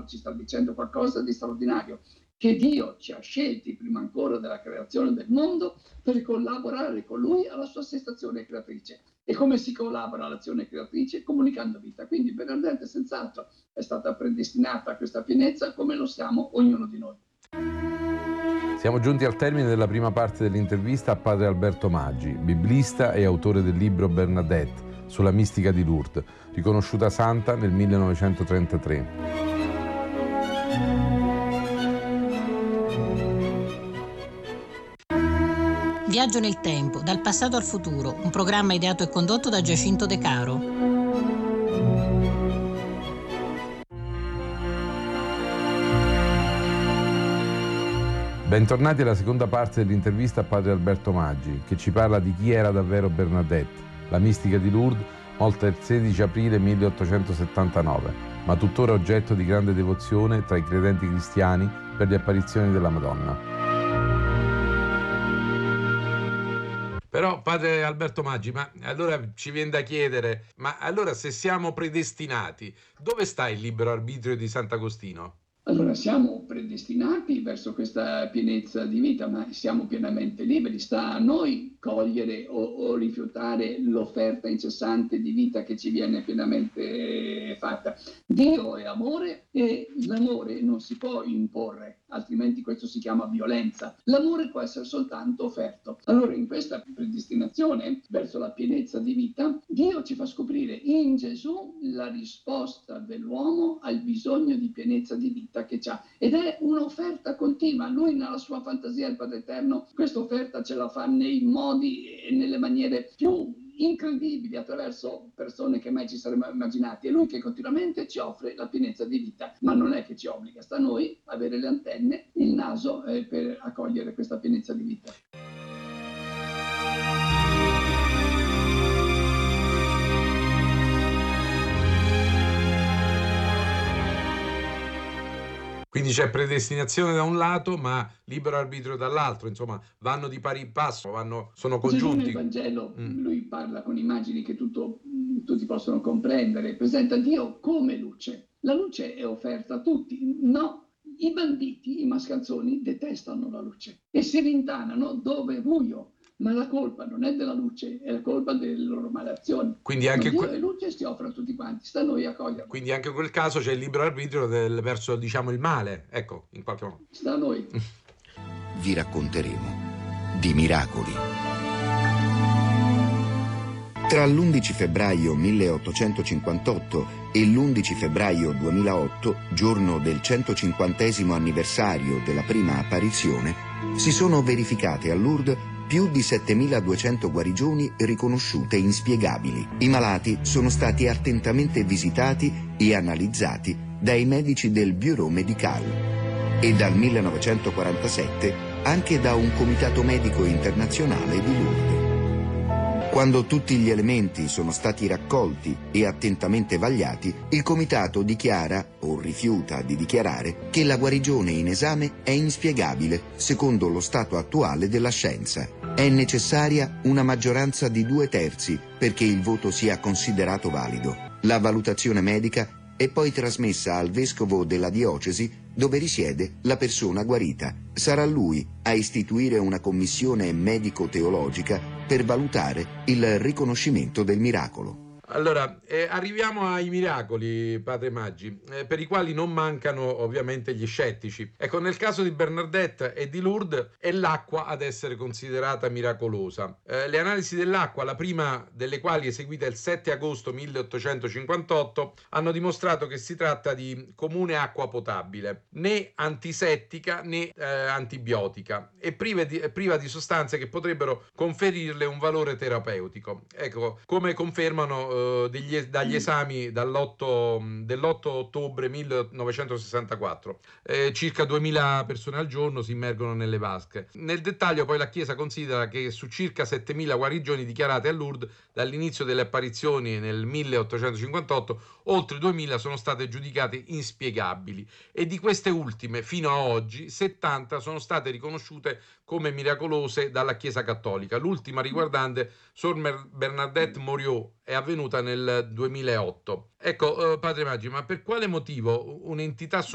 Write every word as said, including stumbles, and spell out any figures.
Paolo ci sta dicendo qualcosa di straordinario, che Dio ci ha scelti prima ancora della creazione del mondo per collaborare con Lui alla sua stessa azione creatrice. E come si collabora all'azione creatrice? Comunicando vita. Quindi Bernadette senz'altro è stata predestinata a questa pienezza, come lo siamo ognuno di noi. Siamo giunti al termine della prima parte dell'intervista a padre Alberto Maggi, biblista e autore del libro Bernadette sulla mistica di Lourdes, riconosciuta santa nel millenovecentotrentatré. Viaggio nel tempo, dal passato al futuro, un programma ideato e condotto da Giacinto De Caro. Bentornati alla seconda parte dell'intervista a padre Alberto Maggi, che ci parla di chi era davvero Bernadette, la mistica di Lourdes, morta il sedici aprile milleottocentosettantanove, ma tuttora oggetto di grande devozione tra i credenti cristiani per le apparizioni della Madonna. Però padre Alberto Maggi, ma allora ci viene da chiedere, ma allora se siamo predestinati, dove sta il libero arbitrio di Sant'Agostino? Allora siamo predestinati verso questa pienezza di vita, ma siamo pienamente liberi. Sta a noi cogliere o, o rifiutare l'offerta incessante di vita che ci viene pienamente fatta. Dio è amore e l'amore non si può imporre, altrimenti questo si chiama violenza. L'amore può essere soltanto offerto. Allora in questa predestinazione verso la pienezza di vita, Dio ci fa scoprire in Gesù la risposta dell'uomo al bisogno di pienezza di vita che c'ha, ed è un'offerta continua. Lui nella sua fantasia, il Padre Eterno, questa offerta ce la fa nei modi e nelle maniere più incredibili, attraverso persone che mai ci saremmo immaginati. È Lui che continuamente ci offre la pienezza di vita, ma non è che ci obbliga, sta a noi avere le antenne, il naso eh, per accogliere questa pienezza di vita. Quindi c'è predestinazione da un lato, ma libero arbitrio dall'altro, insomma, vanno di pari passo, vanno, sono congiunti. Gesù nel Vangelo, mm. lui parla con immagini che tutto, tutti possono comprendere, presenta Dio come luce. La luce è offerta a tutti, no? I banditi, i mascalzoni, detestano la luce e si rintanano dove è buio. Ma la colpa non è della luce, è la colpa delle loro malazioni. Quindi anche Dio que- e luce si offre a tutti quanti, sta a noi accoglierlo. Quindi anche in quel caso c'è il libero arbitrio del, verso, diciamo, il male, ecco, in qualche modo. Sta a noi. Vi racconteremo di miracoli. Tra l'undici febbraio milleottocentocinquantotto e l'undici febbraio duemilaotto, giorno del centocinquantesimo anniversario della prima apparizione, si sono verificate a Lourdes più di settemiladuecento guarigioni riconosciute inspiegabili. I malati sono stati attentamente visitati e analizzati dai medici del Bureau Médical e dal millenovecentoquarantasette anche da un comitato medico internazionale di Lourdes. Quando tutti gli elementi sono stati raccolti e attentamente vagliati, il comitato dichiara, o rifiuta di dichiarare, che la guarigione in esame è inspiegabile secondo lo stato attuale della scienza. È necessaria una maggioranza di due terzi perché il voto sia considerato valido. La valutazione medica è poi trasmessa al vescovo della diocesi dove risiede la persona guarita. Sarà lui a istituire una commissione medico-teologica per valutare il riconoscimento del miracolo. Allora, eh, arriviamo ai miracoli, padre Maggi, eh, per i quali non mancano ovviamente gli scettici. Ecco, nel caso di Bernadette e di Lourdes è l'acqua ad essere considerata miracolosa. Eh, le analisi dell'acqua, la prima delle quali eseguita il sette agosto milleottocentocinquantotto, hanno dimostrato che si tratta di comune acqua potabile, né antisettica né eh, antibiotica, e priva di, priva di sostanze che potrebbero conferirle un valore terapeutico. Ecco, come confermano Degli, dagli esami dall'otto, dell'otto ottobre millenovecentosessantaquattro. Eh, circa duemila persone al giorno si immergono nelle vasche. Nel dettaglio poi la Chiesa considera che su circa settemila guarigioni dichiarate a Lourdes dall'inizio delle apparizioni nel milleottocentocinquantotto, oltre duemila sono state giudicate inspiegabili, e di queste ultime fino a oggi settanta sono state riconosciute come miracolose dalla Chiesa Cattolica. L'ultima, riguardante Sor Bernadette Moriot, è avvenuta nel duemilaotto. Ecco, eh, padre Maggi, ma per quale motivo un'entità